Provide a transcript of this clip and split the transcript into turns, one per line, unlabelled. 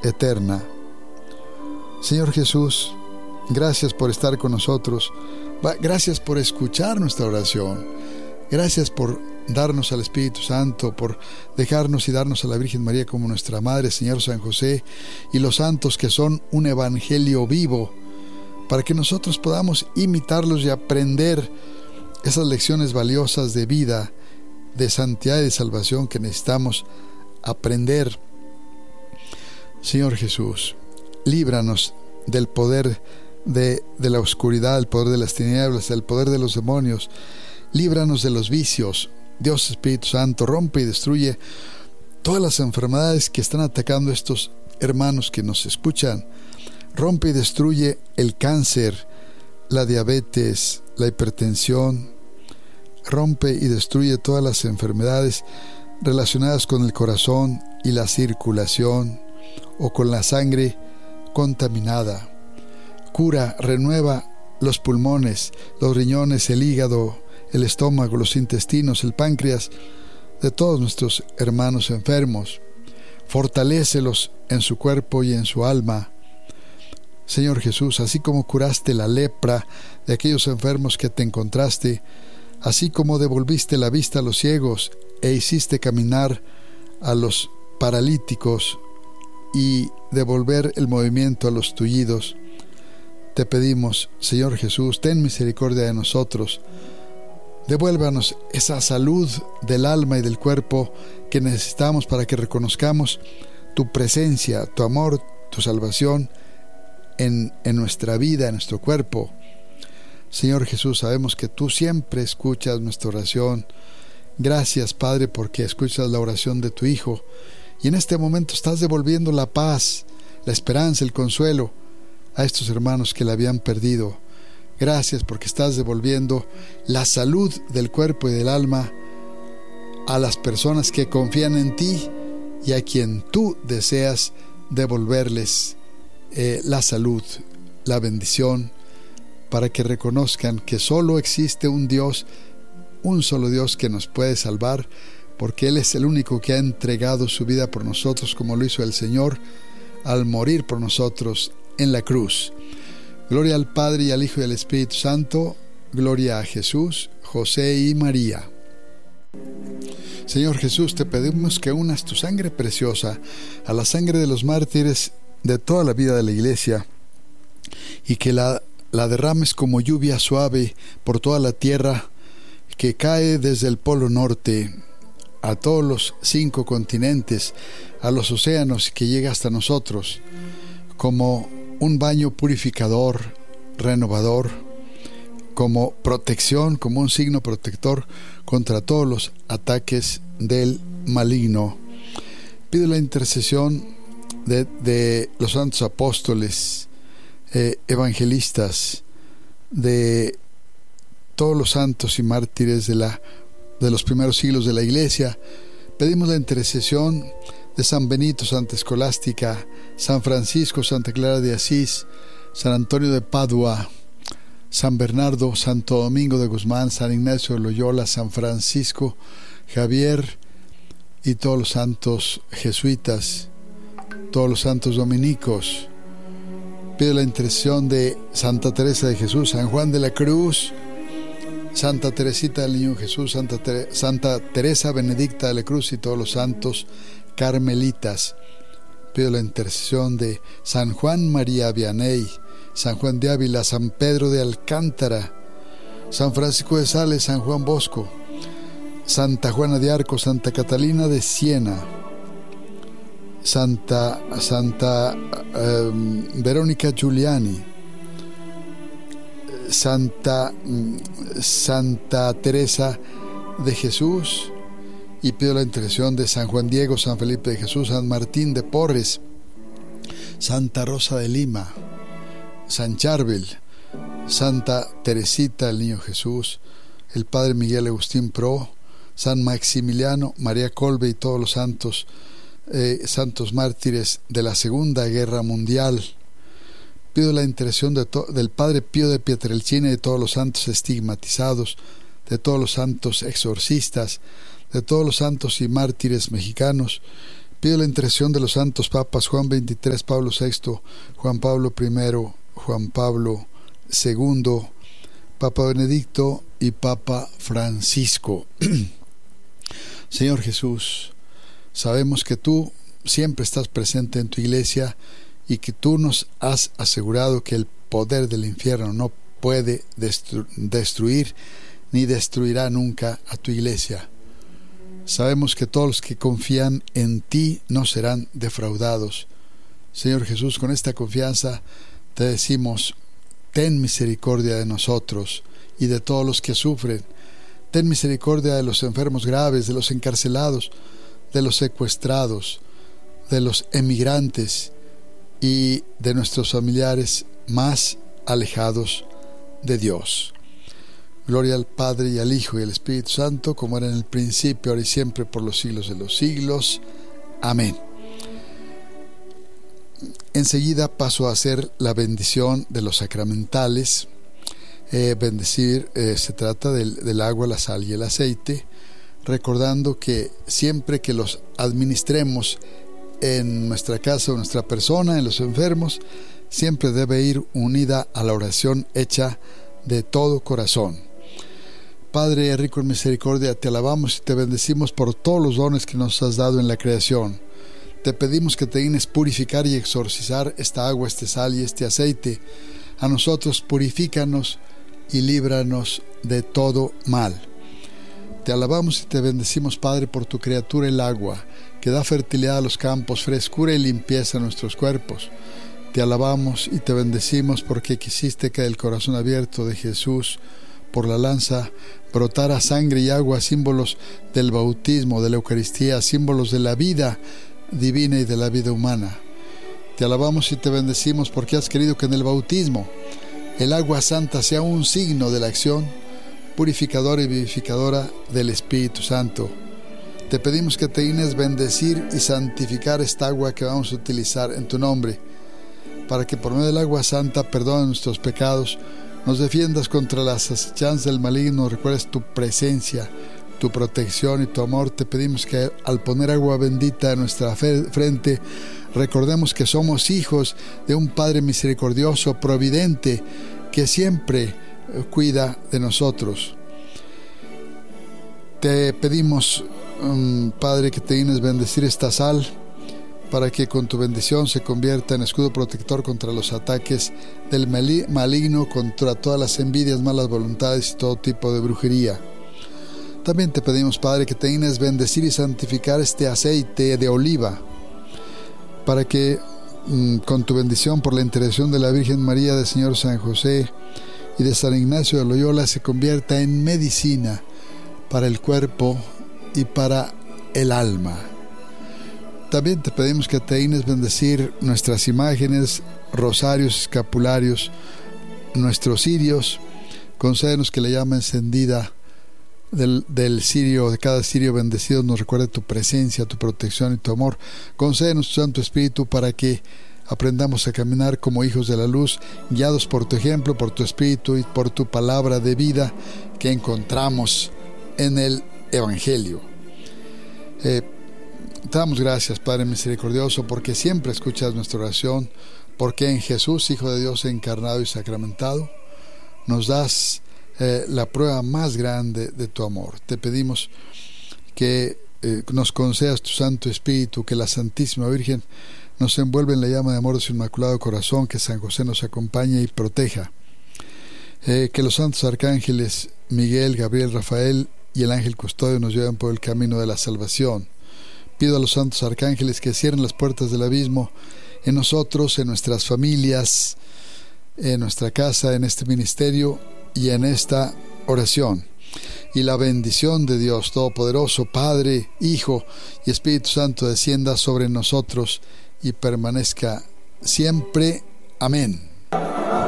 eterna. Señor Jesús, gracias por estar con nosotros. Gracias por escuchar nuestra oración. Gracias por darnos al Espíritu Santo, por dejarnos y darnos a la Virgen María como nuestra Madre, Señor San José, y los santos que son un evangelio vivo, para que nosotros podamos imitarlos y aprender esas lecciones valiosas de vida, de santidad y de salvación que necesitamos aprender. Señor Jesús, líbranos del poder de la oscuridad, el poder de las tinieblas, el poder de los demonios. Líbranos de los vicios. Dios Espíritu Santo, rompe y destruye todas las enfermedades que están atacando a estos hermanos que nos escuchan. Rompe y destruye el cáncer, la diabetes, la hipertensión. Rompe y destruye todas las enfermedades relacionadas con el corazón y la circulación, o con la sangre contaminada. Cura, renueva los pulmones, los riñones, el hígado, el estómago, los intestinos, el páncreas de todos nuestros hermanos enfermos. Fortalécelos en su cuerpo y en su alma. Señor Jesús, así como curaste la lepra de aquellos enfermos que te encontraste, así como devolviste la vista a los ciegos e hiciste caminar a los paralíticos y devolver el movimiento a los tullidos, te pedimos, Señor Jesús, ten misericordia de nosotros. Devuélvanos esa salud del alma y del cuerpo que necesitamos para que reconozcamos tu presencia, tu amor, tu salvación en nuestra vida, en nuestro cuerpo. Señor Jesús, sabemos que tú siempre escuchas nuestra oración. Gracias, Padre, porque escuchas la oración de tu Hijo. Y en este momento estás devolviendo la paz, la esperanza, el consuelo a estos hermanos que la habían perdido. Gracias porque estás devolviendo la salud del cuerpo y del alma a las personas que confían en ti y a quien tú deseas devolverles la salud, la bendición, para que reconozcan que solo existe un Dios, un solo Dios que nos puede salvar, porque Él es el único que ha entregado su vida por nosotros, como lo hizo el Señor al morir por nosotros en la cruz. Gloria al Padre y al Hijo y al Espíritu Santo. Gloria a Jesús, José y María. Señor Jesús, te pedimos que unas tu sangre preciosa a la sangre de los mártires de toda la vida de la Iglesia, y que la derrames como lluvia suave por toda la tierra, que cae desde el Polo Norte a todos los 5 continentes, a los océanos, que llega hasta nosotros, como un baño purificador, renovador, como protección, como un signo protector contra todos los ataques del maligno. Pido la intercesión de los santos apóstoles, evangelistas, de todos los santos y mártires de los primeros siglos de la Iglesia. Pedimos la intercesión de San Benito, Santa Escolástica, San Francisco, Santa Clara de Asís, San Antonio de Padua, San Bernardo, Santo Domingo de Guzmán, San Ignacio de Loyola, San Francisco Javier y todos los santos jesuitas, todos los santos dominicos. Pido la intercesión de Santa Teresa de Jesús, San Juan de la Cruz, Santa Teresita del Niño Jesús, Santa Teresa Benedicta de la Cruz y todos los santos carmelitas. Pido la intercesión de San Juan María Vianney, San Juan de Ávila, San Pedro de Alcántara, San Francisco de Sales, San Juan Bosco, Santa Juana de Arco, Santa Catalina de Siena, Santa Verónica Giuliani, Santa Teresa de Jesús, y pido la intercesión de San Juan Diego, San Felipe de Jesús, San Martín de Porres, Santa Rosa de Lima, San Charbel, Santa Teresita del Niño Jesús, el Padre Miguel Agustín Pro, San Maximiliano, María Colbe y todos los santos mártires de la Segunda Guerra Mundial. Pido la intercesión del Padre Pío de Pietrelcina y de todos los santos estigmatizados, de todos los santos exorcistas, de todos los santos y mártires mexicanos. Pido la intercesión de los santos papas Juan XXIII, Pablo VI, Juan Pablo I, Juan Pablo II, Papa Benedicto y Papa Francisco. Señor Jesús, sabemos que tú siempre estás presente en tu iglesia y que tú nos has asegurado que el poder del infierno no puede destruir ni destruirá nunca a tu iglesia. Sabemos que todos los que confían en ti no serán defraudados. Señor Jesús, con esta confianza te decimos: ten misericordia de nosotros y de todos los que sufren. Ten misericordia de los enfermos graves, de los encarcelados, de los secuestrados, de los emigrantes y de nuestros familiares más alejados de Dios. Gloria al Padre y al Hijo y al Espíritu Santo, como era en el principio, ahora y siempre, por los siglos de los siglos. Amén. Enseguida paso a hacer la bendición de los sacramentales. Bendecir se trata del agua, la sal y el aceite, recordando que siempre que los administremos en nuestra casa o nuestra persona, en los enfermos, siempre debe ir unida a la oración hecha de todo corazón. Padre rico en misericordia, te alabamos y te bendecimos por todos los dones que nos has dado en la creación. Te pedimos que te dignes purificar y exorcizar esta agua, este sal y este aceite. A nosotros purifícanos y líbranos de todo mal. Te alabamos y te bendecimos, Padre, por tu criatura el agua, que da fertilidad a los campos, frescura y limpieza a nuestros cuerpos. Te alabamos y te bendecimos porque quisiste que del corazón abierto de Jesús, por la lanza, brotara sangre y agua, símbolos del bautismo, de la Eucaristía, símbolos de la vida divina y de la vida humana. Te alabamos y te bendecimos porque has querido que en el bautismo el agua santa sea un signo de la acción purificadora y vivificadora del Espíritu Santo. Te pedimos que te dignes bendecir y santificar esta agua que vamos a utilizar en tu nombre, para que por medio del agua santa perdones nuestros pecados, nos defiendas contra las acechanzas del maligno, recuerdes tu presencia, tu protección y tu amor. Te pedimos que al poner agua bendita en nuestra frente, recordemos que somos hijos de un Padre misericordioso, providente, que siempre cuida de nosotros. Te pedimos, Padre, que te dignes bendecir esta sal, para que con tu bendición se convierta en escudo protector contra los ataques del maligno, contra todas las envidias, malas voluntades y todo tipo de brujería. También te pedimos, Padre, que te dignes bendecir y santificar este aceite de oliva, para que con tu bendición, por la intercesión de la Virgen María, del Señor San José y de San Ignacio de Loyola, se convierta en medicina para el cuerpo y para el alma. También te pedimos que te dignes bendecir nuestras imágenes, rosarios, escapularios, nuestros cirios. Concédenos que la llama encendida del cirio, de cada cirio bendecido, nos recuerde tu presencia, tu protección y tu amor. Concédenos tu Santo Espíritu para que aprendamos a caminar como hijos de la luz, guiados por tu ejemplo, por tu Espíritu y por tu palabra de vida que encontramos en el Evangelio. Te damos gracias, Padre misericordioso, porque siempre escuchas nuestra oración, porque en Jesús, Hijo de Dios encarnado y sacramentado, nos das la prueba más grande de tu amor. Te pedimos que nos concedas tu Santo Espíritu, que la Santísima Virgen nos envuelve en la llama de amor de su Inmaculado Corazón, que San José nos acompañe y proteja, que los santos arcángeles Miguel, Gabriel, Rafael y el ángel custodio nos lleven por el camino de la salvación. Pido a los santos arcángeles que cierren las puertas del abismo en nosotros, en nuestras familias, en nuestra casa, en este ministerio y en esta oración. Y la bendición de Dios Todopoderoso, Padre, Hijo y Espíritu Santo, descienda sobre nosotros y permanezca siempre. Amén.